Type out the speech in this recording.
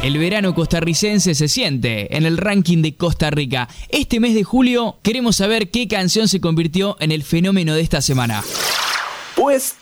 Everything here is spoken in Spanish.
El verano costarricense se siente en el ranking de Costa Rica. Este mes de julio queremos saber qué canción se convirtió en el fenómeno de esta semana. Puesto